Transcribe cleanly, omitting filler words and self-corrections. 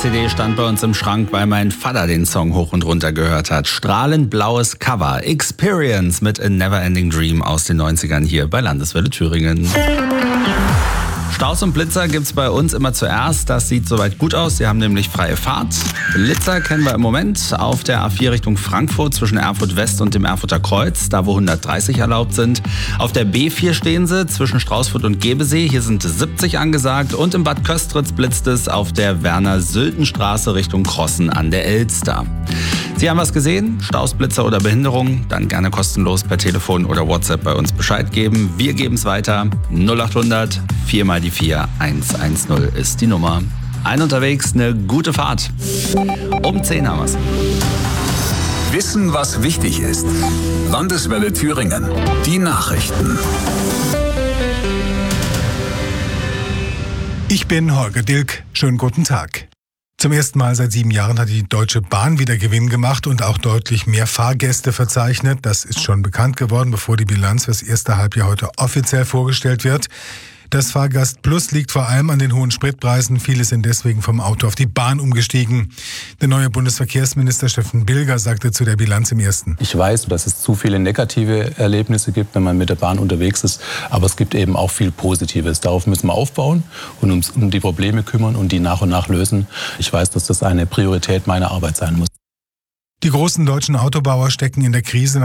CD stand bei uns im Schrank, weil mein Vater den Song hoch und runter gehört hat. Strahlend blaues Cover. Experience mit A Neverending Dream aus den 90ern hier bei Landeswelle Thüringen. Staus und Blitzer gibt's bei uns immer zuerst. Das sieht soweit gut aus. Sie haben nämlich freie Fahrt. Blitzer kennen wir im Moment auf der A4 Richtung Frankfurt zwischen Erfurt West und dem Erfurter Kreuz, da wo 130 erlaubt sind. Auf der B4 stehen sie zwischen Straußfurt und Gebesee. Hier sind 70 angesagt. Und im Bad Köstritz blitzt es auf der Werner-Sülten-Straße Richtung Crossen an der Elster. Sie haben was gesehen? Staus, Blitzer oder Behinderung? Dann gerne kostenlos per Telefon oder WhatsApp bei uns Bescheid geben. Wir geben es weiter. 0800 4 mal die 4 110 ist die Nummer. Ein unterwegs, eine gute Fahrt. Um 10 haben wir's. Wissen, was wichtig ist. Landeswelle Thüringen. Die Nachrichten. Ich bin Holger Dilk. Schönen guten Tag. Zum ersten Mal seit 7 Jahren hat die Deutsche Bahn wieder Gewinn gemacht und auch deutlich mehr Fahrgäste verzeichnet. Das ist schon bekannt geworden, bevor die Bilanz fürs erste Halbjahr heute offiziell vorgestellt wird. Das Fahrgast-Plus liegt vor allem an den hohen Spritpreisen. Viele sind deswegen vom Auto auf die Bahn umgestiegen. Der neue Bundesverkehrsminister Steffen Bilger sagte zu der Bilanz im ersten: Ich weiß, dass es zu viele negative Erlebnisse gibt, wenn man mit der Bahn unterwegs ist. Aber es gibt eben auch viel Positives. Darauf müssen wir aufbauen und uns um die Probleme kümmern und die nach und nach lösen. Ich weiß, dass das eine Priorität meiner Arbeit sein muss. Die großen deutschen Autobauer stecken in der Krise.